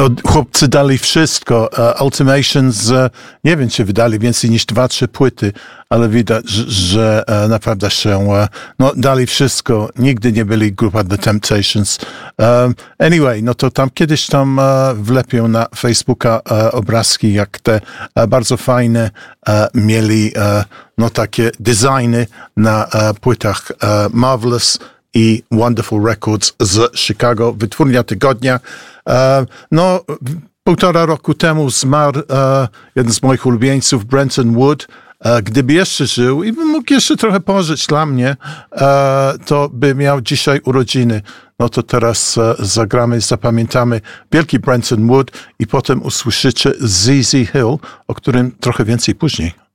No, chłopcy dali wszystko. Ultimations, nie wiem, czy wydali więcej niż 2-3 płyty, ale widać, że naprawdę się dali wszystko. Nigdy nie byli grupa The Temptations. Anyway, no to tam kiedyś wlepią na Facebooka obrazki, jak te bardzo fajne mieli takie designy na płytach Marvelous i Wonderful Records z Chicago, wytwórnia tygodnia. 1,5 roku temu zmarł jeden z moich ulubieńców, Brenton Wood. Gdyby jeszcze żył i by mógł jeszcze trochę pożyć dla mnie, to by miał dzisiaj urodziny. No to teraz zagramy, zapamiętamy wielki Brenton Wood i potem usłyszycie ZZ Hill, o którym trochę więcej później.